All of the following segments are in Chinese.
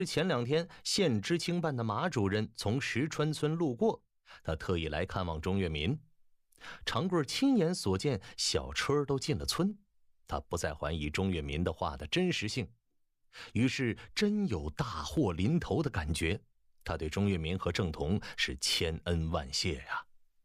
前2天县知青办的马主任从石川村路过，他特意来看望钟跃民。长贵亲眼所见，小车都进了村，他不再怀疑钟跃民的话的真实性，于是真有大祸临头的感觉。他对钟跃民和郑同是千恩万谢呀。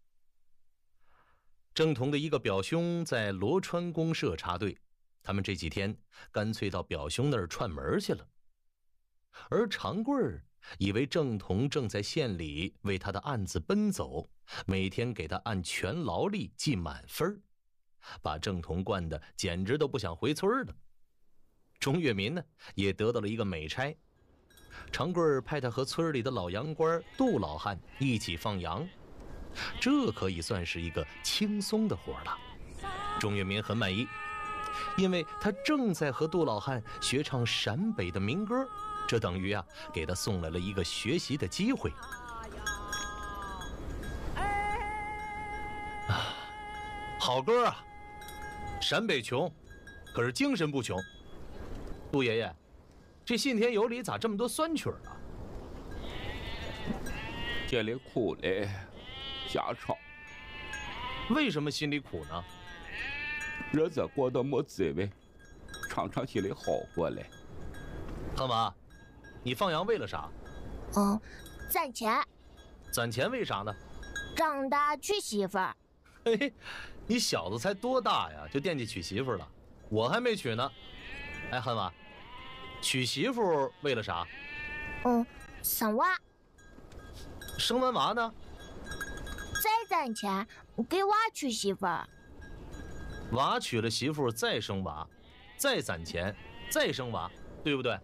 郑同的一个表兄在罗川公社插队，他们这几天干脆到表兄那儿串门去了。而长贵以为郑同正在县里为他的案子奔走，每天给他按全劳力记满分，把郑同惯得简直都不想回村了。钟跃民呢，也得到了一个美差，长贵派他和村里的老洋官杜老汉一起放羊，这可以算是一个轻松的活了。钟跃民很满意，因为他正在和杜老汉学唱陕北的民歌，这等于给他送来了一个学习的机会。好歌啊，陕北穷，可是精神不穷。杜爷爷，这信天游里咋这么多酸曲啊？ 心里苦嘞，瞎唱。 为什么心里苦呢？ 日子过得没滋味，唱唱心里好过嘞。 汉娃，你放羊为了啥？ 攒钱。 攒钱为啥呢？ 长大娶媳妇儿。 嘿，你小子才多大呀，就惦记娶媳妇了？我还没娶呢。哎，汉娃，娶媳妇为了啥？ 生娃。 生完娃呢？ 再攒钱给娃娶媳妇儿。 娃娶了媳妇再生娃，再攒钱，再生娃，对不对？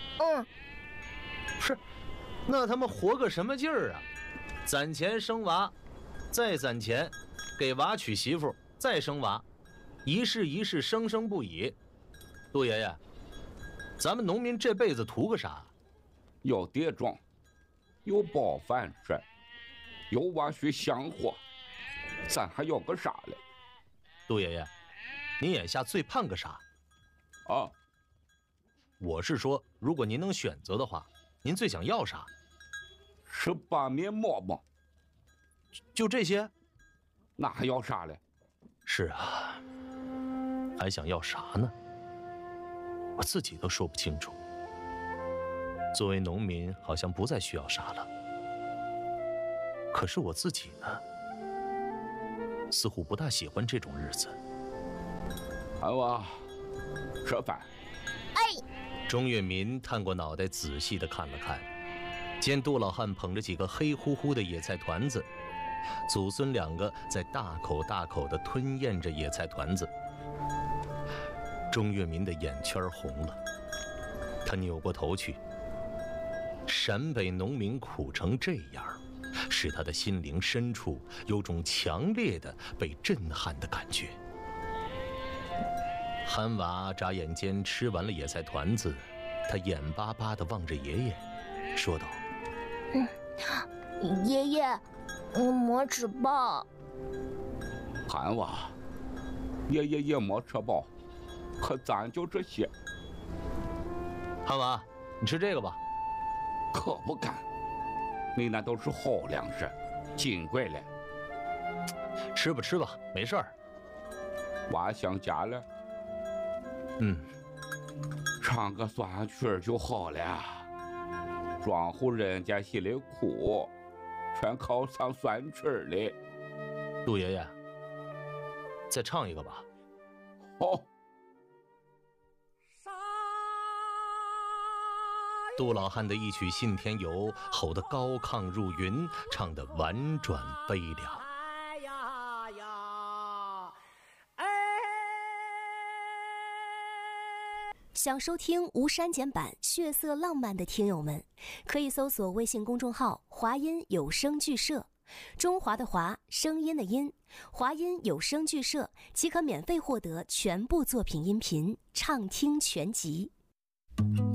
是，那他们活个什么劲儿啊？攒钱生娃，再攒钱，给娃娶媳妇，再生娃，一世一世生生不已。杜爷爷，咱们农民这辈子图个啥？ 有地种，有饱饭吃，有娃许香火，咱还要个啥嘞？ 杜爷爷，您眼下最盼个啥？我是说，如果您能选择的话，您最想要啥？ 吃把面馍馍。 就这些？ 那还要啥嘞？ 是啊，还想要啥呢？我自己都说不清楚。作为农民，好像不再需要啥了。可是我自己呢，似乎不大喜欢这种日子。 汉娃，吃饭。 钟跃民探过脑袋，仔细地看了看，见杜老汉捧着几个黑乎乎的野菜团子，祖孙2个在大口大口地吞咽着野菜团子。钟跃民的眼圈红了，他扭过头去。陕北农民苦成这样，使他的心灵深处有种强烈的被震撼的感觉。憨娃眨眼间吃完了野菜团子，他眼巴巴地望着爷爷，说道： 爷爷，我没吃饱。 憨娃，爷爷也没吃饱，可咱就这些。 憨娃，你吃这个吧。 可不敢，你那都是好粮食，金贵了。 吃吧吃吧，没事儿。 娃想家了。唱个酸曲就好了。庄户人家心里苦，全靠唱酸曲嘞。 杜爷爷，再唱一个吧。 好。 杜老汉的一曲《信天游》吼得高亢入云，唱得婉转悲凉。 想收听无删减版血色浪漫的听友们，可以搜索微信公众号华音有声剧社，中华的华，声音的音，华音有声剧社，即可免费获得全部作品音频畅听全集。